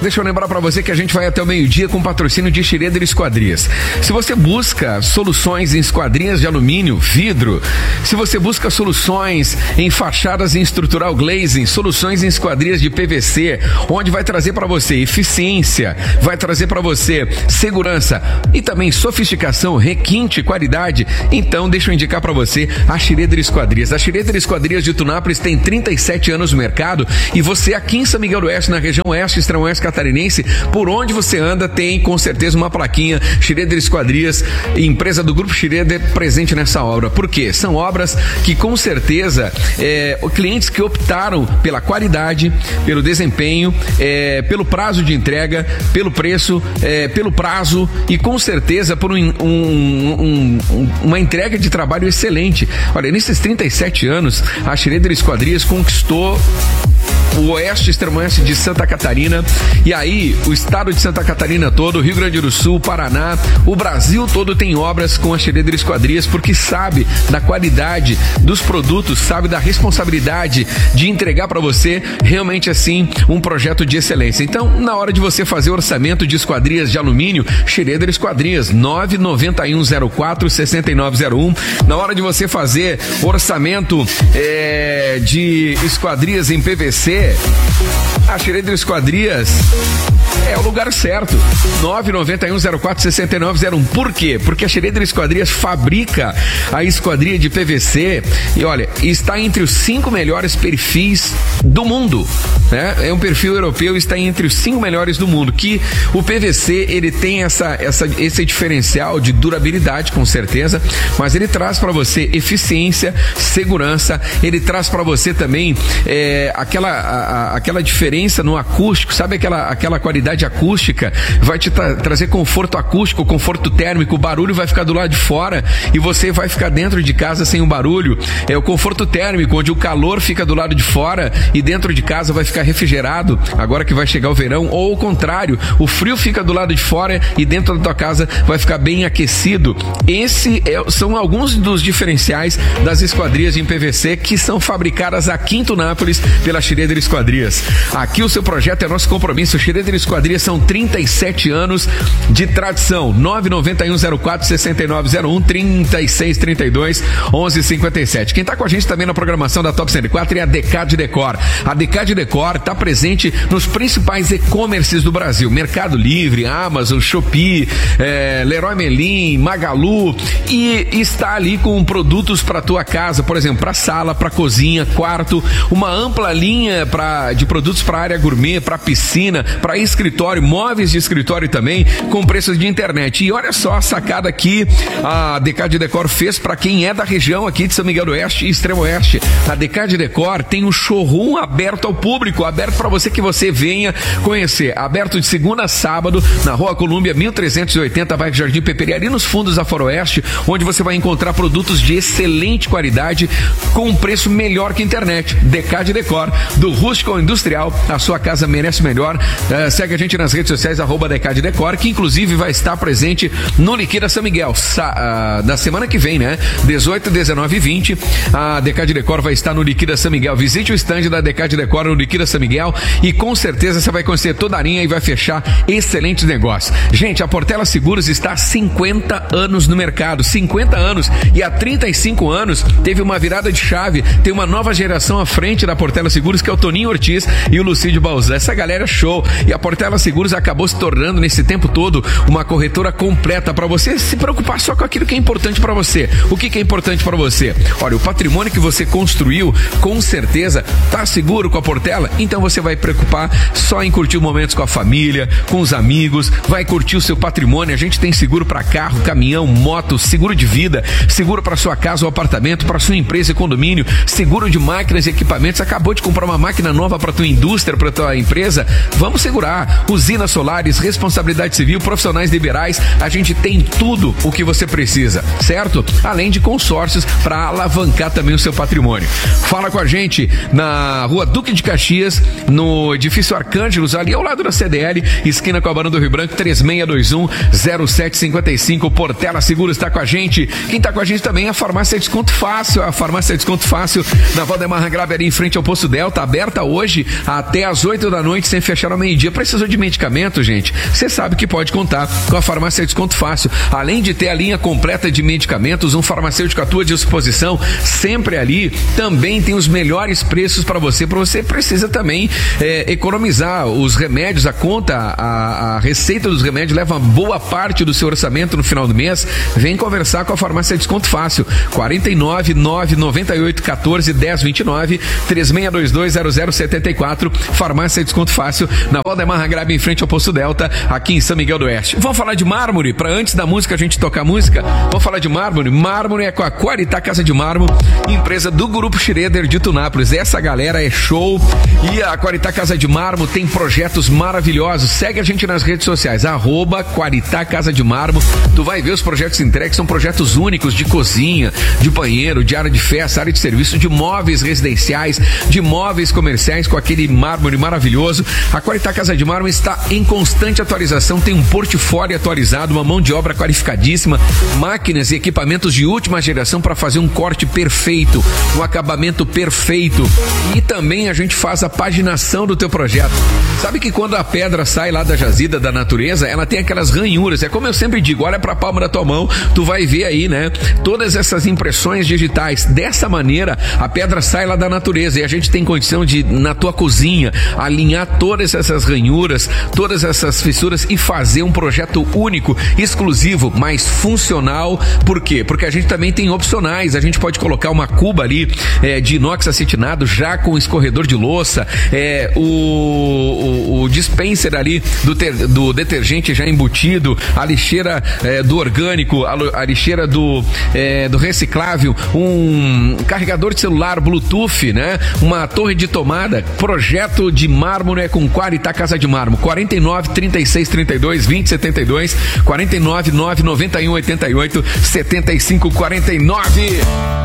deixa eu lembrar para você que a gente vai até o meio-dia com patrocínio de Schroeder Esquadrias. Se você busca soluções em esquadrias de alumínio, vidro, se você busca soluções em fachadas em estrutural glazing, soluções em esquadrias de PVC, onde vai trazer para você eficiência, vai trazer para você segurança e também sofisticação, requinte, qualidade, então deixa eu indicar para você a Schroeder Esquadrias. A Schroeder Esquadrias de Tunápolis tem 37 anos no mercado e você aqui em São Miguel do Oeste, na região oeste, extremo oeste catarinense, por onde você anda tem com certeza uma plaquinha Schroeder Esquadrias, empresa do Grupo Schroeder, presente nessa obra. Por quê? São obras que com certeza clientes que optaram pela qualidade, pelo desempenho, pelo prazo de entrega, pelo preço, pelo prazo e com certeza por uma entrega de trabalho excelente. Olha, nesses 37 anos, a Schroeder Esquadrias conquistou o oeste, extremo oeste de Santa Catarina, e aí o estado de Santa Catarina todo, o Rio Grande do Sul, Paraná, o Brasil todo tem obras com a Schroeder Esquadrias, porque sabe da qualidade dos produtos, sabe da responsabilidade de entregar para você realmente assim um projeto de excelência. Então, na hora de você fazer orçamento de esquadrias de alumínio, Schroeder Esquadrias, 99104-6901. Na hora de você fazer orçamento de esquadrias em PVC, a Schroeder Esquadrias é o lugar certo. 99104-6901. Por quê? Porque a Schroeder Esquadrias fabrica a esquadria de PVC e olha, está entre os 5 melhores perfis do mundo, né? É um perfil europeu, está entre os 5 melhores do mundo, que o PVC ele tem esse diferencial de durabilidade, com certeza, mas ele traz para você eficiência, segurança, ele traz para você também aquela diferença no acústico, sabe aquela qualidade acústica, vai te trazer conforto acústico, conforto térmico, o barulho vai ficar do lado de fora e você vai ficar dentro de casa sem o barulho. É o conforto térmico, onde o calor fica do lado de fora e dentro de casa vai ficar refrigerado, agora que vai chegar o verão, ou o contrário, o frio fica do lado de fora e dentro da tua casa vai ficar bem aquecido. São alguns dos diferenciais das esquadrias em PVC que são fabricadas aqui em Tunápolis pela Schroeder Esquadrias. Aqui o seu projeto é nosso compromisso. Schroeder Esquadrias são 37 anos de tradição. 99104-6901, 3632-1157. Quem está com a gente também na programação da Top 104 é a Decade Decor. A Decade Decor está presente nos principais e-commerces do Brasil: Mercado Livre, Amazon, Shopee, Leroy Merlin, Magalu, e está ali com produtos para tua casa, por exemplo, para sala, para cozinha, quarto, uma ampla linha de produtos para área gourmet, para piscina, para escritório, móveis de escritório também, com preços de internet. E olha só a sacada que a Decade Decor fez para quem é da região aqui de São Miguel do Oeste e Extremo Oeste. A Decade Decor tem um showroom aberto ao público, aberto para que você venha conhecer, aberto de segunda a sábado, na Rua Colúmbia 1380, bairro Jardim Peperi, ali nos fundos da Foroeste, onde você vai encontrar produtos de excelente qualidade com um preço melhor que internet. Decade Decor, do rústico ao industrial, a sua casa merece melhor. Segue a gente nas redes sociais, @Decade Decor, que inclusive vai estar presente no Liquida São Miguel da semana que vem, né? 18, 19 e 20, a Decade Decor vai estar no Liquida São Miguel. Visite o stand da Decade Decor no Liquida São Miguel e com certeza você vai conhecer toda a linha e vai fechar excelentes negócios. Gente, a Portela Seguros está há 50 anos no mercado, 50 anos, e há 35 anos teve uma virada de chave, tem uma nova geração à frente da Portela Seguros, que é o Toninho Ortiz e o Lucídio Balzan. Essa galera é show, e a Portela Seguros acabou se tornando nesse tempo todo uma corretora completa para você se preocupar só com aquilo que é importante para você. O que é importante para você? Olha, o patrimônio que você construiu, com certeza, tá seguro com a Portela? Então você vai preocupar só em curtir momentos com a família, com os amigos, vai curtir o seu patrimônio. A gente tem seguro para carro, caminhão, moto, seguro de vida, seguro para sua casa ou apartamento, para sua empresa e condomínio, seguro de máquinas e equipamentos. Acabou de comprar uma máquina nova para tua indústria, para tua empresa? Vamos segurar. Usinas solares, responsabilidade civil, profissionais liberais, a gente tem tudo o que você precisa, certo? Além de consórcios para alavancar também o seu patrimônio. Fala com a gente na Rua Duque de Caxias, no edifício Arcângelos, ali ao lado da CDL, esquina com a Barão do Rio Branco, 3621-0755. Portela Seguros está com a gente. Quem está com a gente também é a Farmácia Desconto Fácil. A Farmácia Desconto Fácil na Valdemar Grave, ali em frente ao Posto Delta, aberta aberta hoje até às 8 da noite, sem fechar ao meio-dia. Precisou de medicamento, gente? Você sabe que pode contar com a Farmácia Desconto Fácil. Além de ter a linha completa de medicamentos, um farmacêutico à tua disposição, sempre ali, também tem os melhores preços para você. Você precisa também economizar os remédios, a conta, a receita dos remédios leva boa parte do seu orçamento no final do mês. Vem conversar com a Farmácia Desconto Fácil. 49 998 14 10 29 3622 0074. Farmácia Desconto Fácil, na Valdemar Grabe, em frente ao Poço Delta, aqui em São Miguel do Oeste. Vamos falar de mármore, para antes da música a gente tocar música. Vamos falar de mármore. Mármore é com a Qualitá Casa de Mármore, empresa do Grupo Schroeder de Tunápolis. Essa galera é show, e a Qualitá Casa de Mármore tem projetos maravilhosos. Segue a gente nas redes sociais, @Qualitá Casa de Mármore. Tu vai ver os projetos entregues, são projetos únicos de cozinha, de banheiro, de área de festa, área de serviço, de móveis residenciais, de móveis comerciais, com aquele mármore maravilhoso. A Qualitá Casa de Mármore está em constante atualização, tem um portfólio atualizado, uma mão de obra qualificadíssima, máquinas e equipamentos de última geração para fazer um corte perfeito, um acabamento perfeito. E também a gente faz a paginação do teu projeto. Sabe que quando a pedra sai lá da jazida, da natureza, ela tem aquelas ranhuras. É como eu sempre digo, olha para a palma da tua mão, tu vai ver aí, né? Todas essas impressões digitais. Dessa maneira, a pedra sai lá da natureza e a gente tem condição de, na tua cozinha, alinhar todas essas ranhuras, todas essas fissuras e fazer um projeto único, exclusivo, mais funcional. Por quê? Porque a gente também tem opcionais. A gente pode colocar uma cuba ali de inox acetinado, já com escorredor de louça, o dispenser ali do detergente já embutido, a lixeira do orgânico, a lixeira do reciclável, um carregador de celular Bluetooth, né? Uma torre de tomada. Projeto de mármore com Qualitá Casa de Mármore. 49 36 32 20 72, 49 9 91 88 75 49.